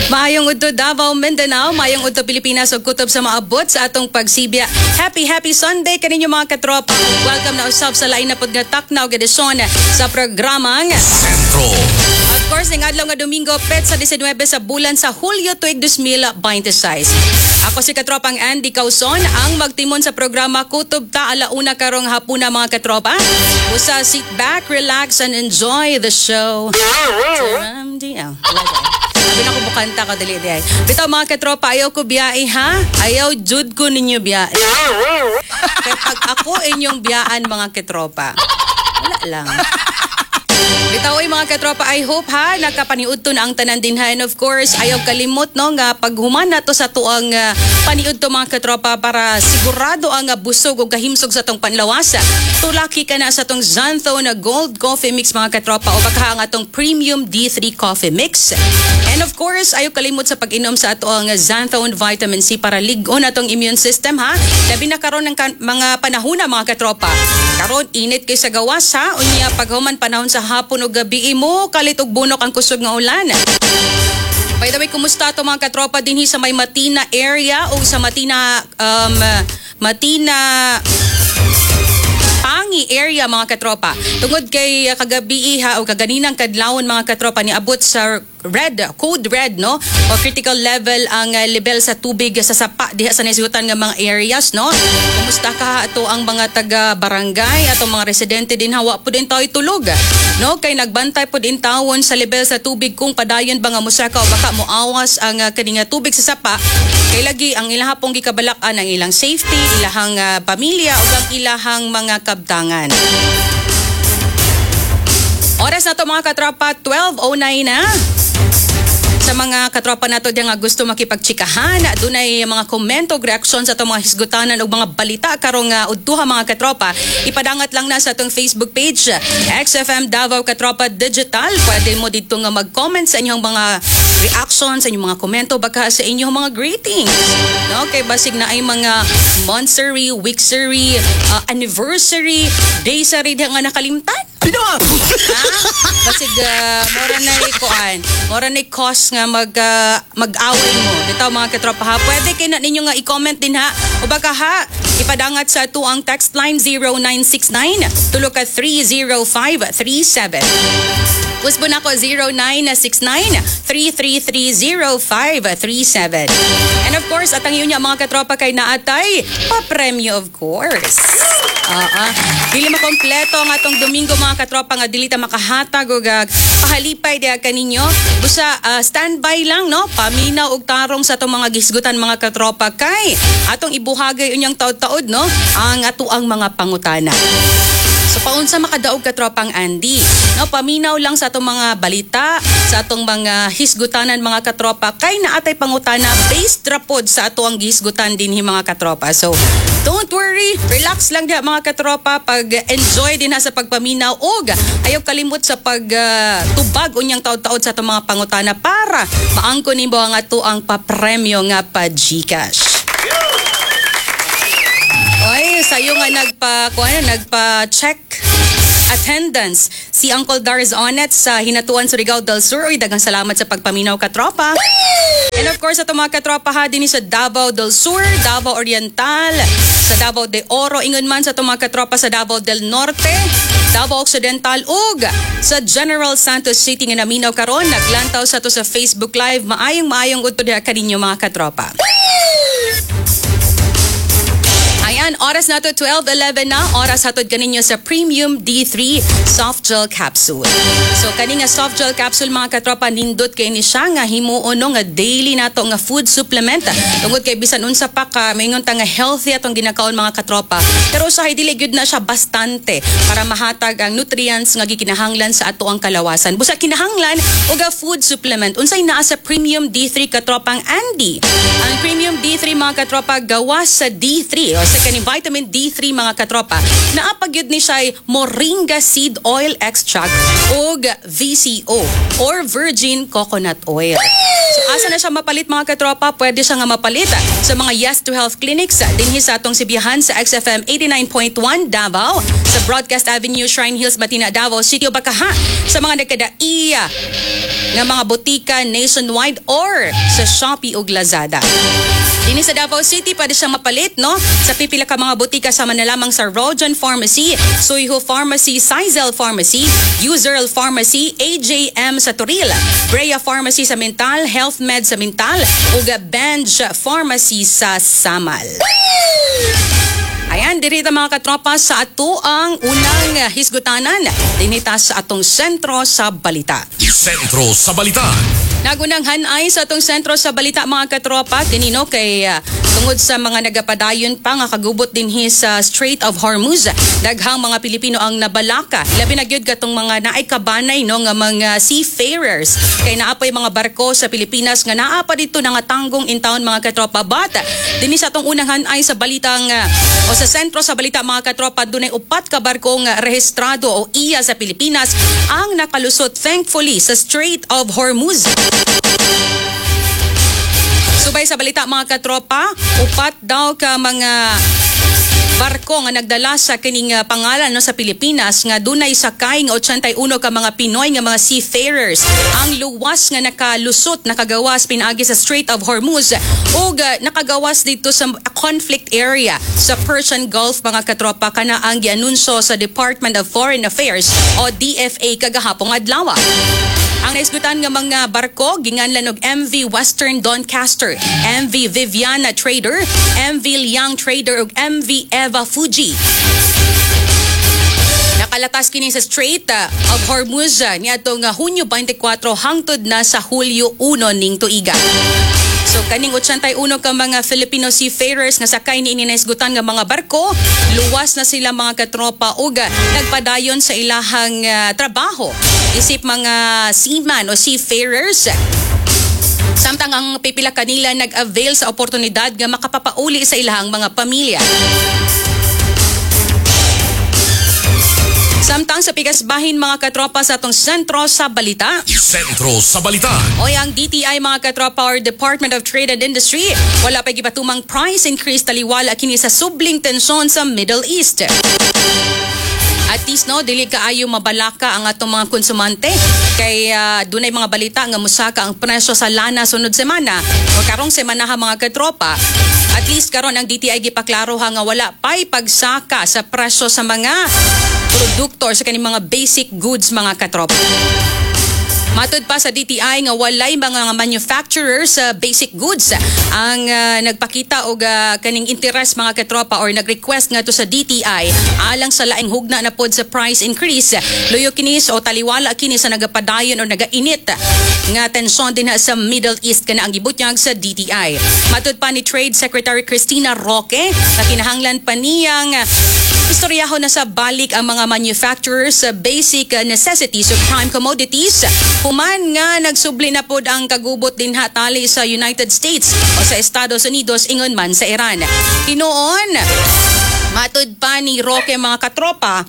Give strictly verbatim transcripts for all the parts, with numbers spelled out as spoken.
Maayong udto Davao, Mindanao, maayong udto Pilipinas ug kutob sa maabot sa atong pagsibya. Happy happy Sunday kaninyo mga katropa. Welcome na usab sa lain na pod nga taknaw gedisyon sa programang Sentro. Of course, ning adlaw nga Domingo, petsa nineteen sa bulan sa Hulyo tuig twenty twenty-six. Ako si katropang Andy Causon ang magtimon sa programa Kutob ta alauna karong hapuna mga katropa. Usa sit back, relax and enjoy the show. Um, di, oh, Sabi na ko bukanta ko dali di ay. Bitaw mga katropa, ayaw ko biyahe ha? Ayaw jud ko ninyo biyahe. Kaya pag ako inyong biyaan mga katropa, wala lang. Bitaw ay mga katropa, I hope ha, nakapaniud to na ang tanan din ha. And of course, ayaw kalimot no, nga pag human na to sa tuang uh, paniud to mga katropa para sigurado ang uh, busog o kahimsog sa tong panlawasa. Tulaki ka na sa tong Xantho na Gold Coffee Mix mga katropa o baka ang atong Premium D three Coffee Mix. And of course, ayaw kalimot sa pag-inom sa ato ang Xantho and Vitamin C para ligon atong immune system ha. Labi na karon ng kan- mga panahon na mga katropa. Karon init kay sa gawas ha. Unya paghuman panahon sa hapon o gabi mo kalit og bunok ang kusog nga ulan. By the way, kumusta to mga katropa dinhi sa may Matina area o sa Matina um Matina Pangi area mga katropa. Tungod kay uh, kagabi ha o kaganinang kadlawon mga katropa ni abot sa red, code red no o critical level ang uh, level sa tubig sa sapa diha sa nasigutan nga mga areas no. Kumusta ka ato ang mga taga barangay ato mga residente din hawa po din tayo tulog no kay nagbantay po din tawon sa level sa tubig kung padayon ba nga musaka o baka moawas ang uh, kaninga tubig sa sapa kay lagi ang ilahang pong gikabalakan ang ilang safety, ilahang uh, pamilya o ang ilahang mga kabtangan. Oras na to mga katropa, twelve oh nine na. Sa mga katropa nato diyan nga gusto makipagtsikahan, dunay mga komento, reaction sa itong mga hisgutanan o mga balita karong uh, udtuha mga katropa, ipadangat lang na sa itong Facebook page, X F M Davao Katropa Digital. Pwede mo dito nga mag-comment sa inyong mga reaction, sa inyong mga komento, baka sa inyong mga greetings. No? Kay basig na ay mga monthsary, weeksary, uh, anniversary, daysary diyan nga nakalimtan. Pinang! Ha? Basig uh, mora na ikuan, mora na cause nga mag uh, mag-away mo. Dito mga katropa ha, pwede kay na ninyo nga i-comment din ha. O baka ha, ipadangat sa ito ang text line zero nine six nine tulo ka three zero five three seven. Usbo na ko zero nine six nine three three three zero five three seven. And of course, at ang yun niya mga katropa kay naatay, pa-premyo of course. Uh-uh. Dili makompleto ang atong Domingo mga katropa nga dili ta makahatag og pahalipay diha kaninyo. Busa uh, standby lang no, paminaw og tarong sa atong mga gisgutan mga katropa kay atong ibuhagay unyang taud-taud no ang atuang mga pangutana. So paunsa makadaog katropang Andy, no paminaw lang sa atong mga balita, sa atong mga hisgutanan mga katropa kay naatay pangutana based rapod sa ato ang gisgutan dinhi mga katropa. So don't worry, relax lang diha mga katropa, pag-enjoy din ha sa pagpaminaw og ayaw kalimot sa pagtubag uh, unyang taud-taud sa atong mga pangutana para maangkon nimo ang ato ang papremyo nga pa GCash. Oy, sayo nga nagpa kuan nagpa-check attendance si Uncle Dars Onet sa Hinatuan Surigao del Sur. Oy, daghang salamat sa pagpaminaw katropa. And of course, ato mga katropa ha din sa Davao del Sur, Davao Oriental, sa Davao de Oro, ingon man sa ato mga katropa sa Davao del Norte, Davao Occidental ug sa General Santos City nga naminaw karon. Naglantaw sa to sa Facebook Live. Maayong maayong udto diha kaninyo mga katropa. Ayan, oras na to twelve eleven na. Oras hatod kaninyo sa Premium D three Soft Gel Capsule. So kani nga soft gel capsule mga katropa, nindot kay ni siya nga himuon no nga daily nato nga food supplement. Tungod kay bisan unsa pa ka maingon ta nga healthy atong ginakaon mga katropa. Pero sa dili gyud na siya bastante para mahatag ang nutrients nga gikinahanglan sa ato ang kalawasan. Busa kinahanglan og food supplement unsay naa sa Premium D three katropang Andy. Ang Premium D three mga katropa gawas sa D three o sa kaning vitamin D three mga katropa, naapagyud ni siya moringa seed oil extract o V C O or virgin coconut oil. So Asa na siya mapalit mga katropa? Pwede siya nga mapalit sa mga Yes to Health clinics dinhi sa atong sibiyahan sa X F M eighty-nine point one Davao, sa Broadcast Avenue, Shrine Hills, Matina, Davao, Sitio Bakaha, sa mga nagkadaiya nga mga botika nationwide or sa Shopee ug Lazada. Dini sa Davao City, pwede siyang mapalit, no? Sa pipila ka mga botika sama na lamang sa Rojan Pharmacy, Suiho Pharmacy, Sizel Pharmacy, Uzerl Pharmacy, A J M sa Toril, Brea Pharmacy sa Mintal, Health Med sa Mintal, ug Benj Pharmacy sa Samal. Ayan, dirita mga katropa sa ato ang unang hisgutanan dinita sa atong sentro sa balita. Sentro sa balita. Nagunang hanay sa atong sentro sa balita mga katropa kinino kay uh, tungod sa mga nagapadayon pa nga kagubot dinhi sa Strait of Hormuz, daghang mga Pilipino ang nabalaka. Labi na gyud katong mga naay kabanay no nga mga seafarers kay naapay mga barko sa Pilipinas nga naa pa dito nga tanggong in town mga katropa. But dinhi sa atong unang hanay sa balitang uh, o sa sentro sa balita mga katropa, dunay upat ka barkong uh, rehistrado o I A sa Pilipinas ang nakalusot thankfully sa Strait of Hormuz. Subay sa balita mga katropa, upat daw ka mga barko nga nagdala sa kining uh, pangalan no sa Pilipinas nga dunay sakay nga eighty-one ka mga Pinoy nga mga seafarers ang luwas nga nakalusot nakagawas pinaagi sa Strait of Hormuz ug uh, nakagawas dito sa conflict area sa Persian Gulf mga katropa, kana ang gianunsyo sa Department of Foreign Affairs o D F A kagahapong adlaw. Ang naisgutan nga mga barko ginganlan og M V Western Doncaster, M V Viviana Trader, M V Liang Trader ug M V Eva Fuji. Nakalatas kini sa Strait of Hormuz niadtong Hunyo twenty-four hangtod na sa Hulyo one ning tuiga. So kaning eighty-one ka mga Filipino seafarers nga sakay ni inaisgutan nga mga barko, luwas na sila mga katropa ug nagpadayon sa ilahang uh, trabaho isip mga seaman o seafarers. Samtang ang pipila kanila nag-avail sa oportunidad nga makapapauli sa ilahang mga pamilya. Samtang sa pigasbahin mga katropa sa atong sentro sa balita. Sentro sa balita. Oy, ang D T I mga katropa or Department of Trade and Industry wala pa gipatumang price increase taliwala kini sa subling tensyon sa Middle East. At least no, dili kaayo mabalaka ang atong mga konsumante kay uh, dunay mga balita nga musaka ang presyo sa lana sunod semana o karong semana ha mga katropa. At least karon ang D T I gipaklaro ha nga wala pay pagsaka sa presyo sa mga produkto sa kaning mga basic goods mga katropa. Matud pa sa D T I nga walay mga manufacturers sa uh, basic goods ang uh, nagpakita og uh, kaning interest mga katropa or nag-request nga to sa D T I alang sa laing hugna na pod sa price increase. Luyo kinis o taliwala kini sa nagapadayon o nagainit nga tensyon din sa Middle East kana ang gibutyag sa D T I. Matud pa ni Trade Secretary Cristina Roque sa kinahanglan pa niyang istoryahon na sa balik ang mga manufacturers sa basic necessities o prime commodities. Human nga nagsubli na pod ang kagubot din hatali sa United States o sa Estados Unidos ingon man sa Iran. Hinoon, matud pa ni Roque mga katropa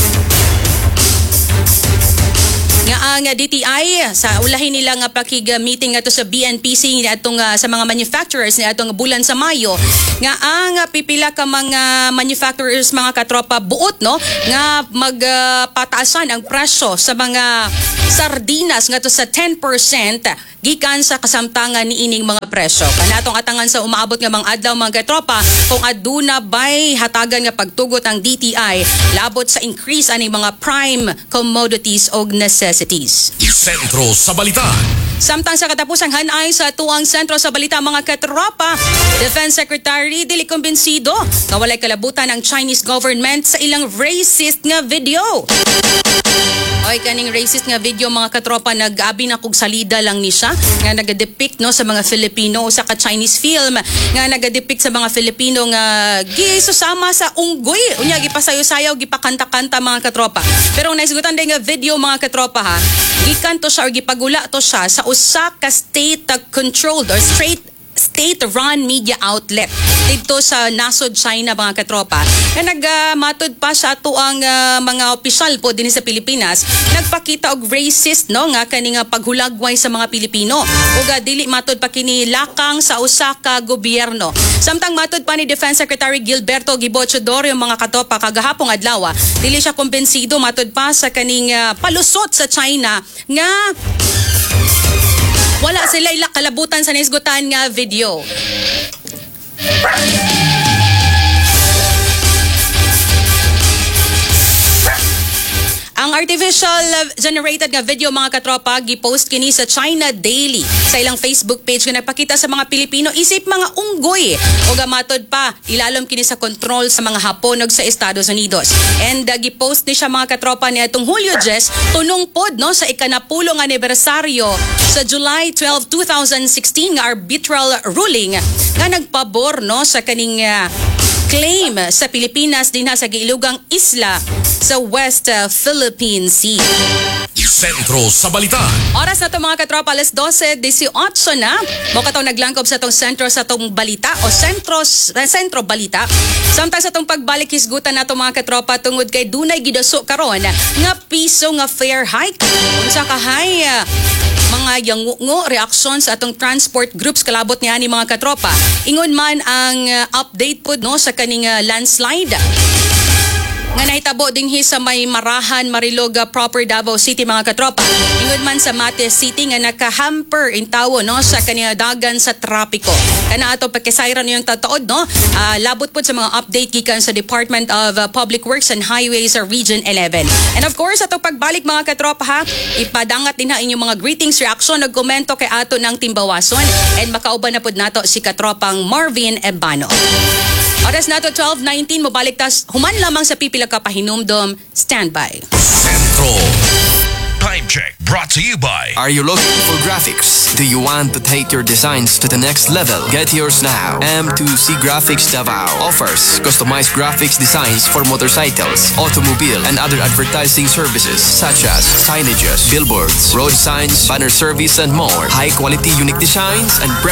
nga ang D T I sa ulahin nila nga pakig-meeting nga to sa B N P C ni atong uh, sa mga manufacturers ni atong bulan sa Mayo nga ang uh, pipila ka mga manufacturers mga katropa buot no nga magpataasan uh, ang presyo sa mga sardinas nga to sa ten percent gikan sa kasamtangan ni ining mga presyo. Kanatong atangan sa umaabot nga mga adlaw mga katropa kung aduna bay hatagan nga pagtugot ang D T I labot sa increase ani mga prime commodities og necessities. Sentro sa balita. Samtang sa katapusang hanay sa tuwang sentro sa balita mga katropa, Defense Secretary dili kumbinsido nga walay kalabutan ang Chinese government sa ilang racist nga video. Oy, kaning racist nga video mga katropa nag-abi na kog salida lang ni siya nga nagadepict no sa mga Filipino o sa ka Chinese film nga nagadepict sa mga Filipino nga gisusama sa unggoy unya gipasayo-sayaw gipakanta-kanta mga katropa. Pero naisgutan din nga video mga katropa ha, gikanto siya or gipagula to siya sa usa ka state controlled or straight state-run media outlet dito sa nasod China mga katropa. Na nagmatod pa sa ato ang uh, mga opisyal po din sa Pilipinas, nagpakita og racist no nga kaning uh, paghulagway sa mga Pilipino. Ug uh, dili matod pa kini lakang sa usa ka gobyerno. Samtang matod pa ni Defense Secretary Gilberto Gibochodor yung mga katropa kagahapong adlaw, dili siya kumbensido matod pa sa kaning uh, palusot sa China nga wala sila ila kalabutan sa nisgutan nga video. Ang artificial generated nga video mga katropa gipost kini sa China Daily sa ilang Facebook page nga nagpakita sa mga Pilipino isip mga unggoy o gamatod pa ilalom kini sa control sa mga Hapon ug sa Estados Unidos. And uh, gipost ni siya mga katropa ni atong Hulyo Jess tunong pod no sa ikanapulong anibersaryo sa July twelfth, twenty sixteen nga arbitral ruling nga nagpabor no sa kaning uh, claim sa Pilipinas din sa giilugang isla sa West uh, Philippine Sea. Sentro sa Balita. Oras na ito mga katropa, alas dose eighteen na. Mo katong naglangkob sa itong sentro sa itong balita o sentro, sentro balita. Samtang sa itong pagbalik hisgutan na ito mga katropa tungod kay dunay gidaso karon nga piso nga fare hike. Unsa kahay uh, mga yangungo reaksyon sa atong transport groups kalabot niya ni mga katropa. Ingon man ang uh, update po no sa kaning uh, landslide nga nahitabo dinhi sa may Marahan, Marilog, proper Davao City mga katropa. Ingon man sa Mate City nga nakahamper in tawo no sa kaniya dagan sa trapiko. Kana ato pagkasayran yung tataod no. Uh, labot po sa mga update gikan sa Department of uh, Public Works and Highways sa Region eleven. And of course ato pagbalik mga katropa ha, ipadangat din ha inyong mga greetings, reaction, nagkomento kay ato ng Timbawason and makauban na pod nato si katropang Marvin Ebano. Oras nato twelve nineteen, mobalik tas human lamang sa pipila ka pahinumdom. Standby. Sentro. Time check brought to you by Are you looking for graphics? Do you want to take your designs to the next level? Get yours now. M two C Graphics Davao offers customized graphics designs for motorcycles, automobile, and other advertising services such as signages, billboards, road signs, banner service, and more. High quality unique designs and